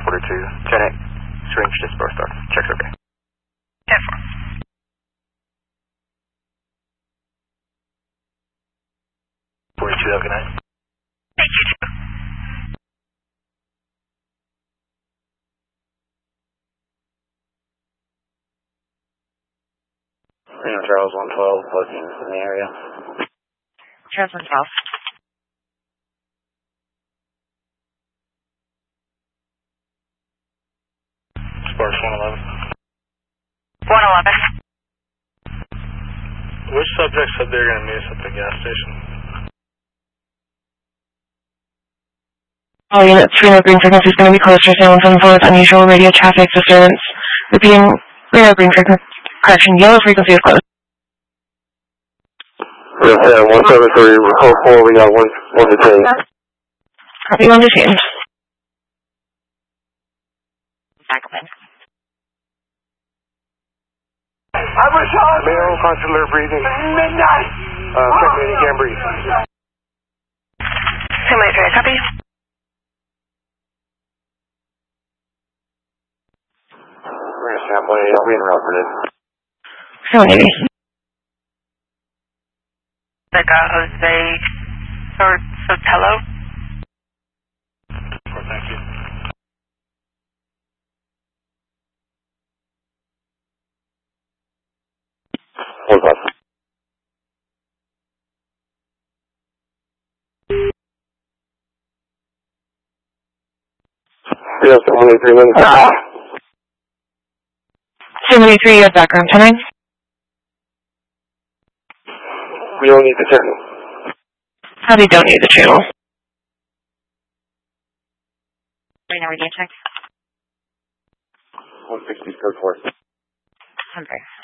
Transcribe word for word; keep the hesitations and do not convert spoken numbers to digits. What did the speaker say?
forty-two, ten eight. Syringe disperse starts. Checks okay. ten four. forty-two, have a good night. Thank you, too. Reno Charles one twelve, looking in the area. Charles one twelve. Sparks one eleven. one eleven. Which subject said they were going to meet us at the gas station? All units, Reno Green frequency is going to be closed for one seven four with unusual radio traffic disturbance. Repeating, Reno Green frequency, correction, yellow frequency is closed. Yeah, one seven three, code four, we got one, one detained. Copy, one detained. Back up in. I was on male consular breathing. Midnight! Uh, check me, you can't breathe. Somebody try to copy? We're going to sample it, we interrupted it. seven eighty. Like a Jose Sort Sotelo? Oh, thank you. Hold on. Yeah, seventy-three minutes. Ah. seventy-three, you have background time. We don't need the channel. Copy, don't need the channel. Reno radio check. one sixty, code four. one three.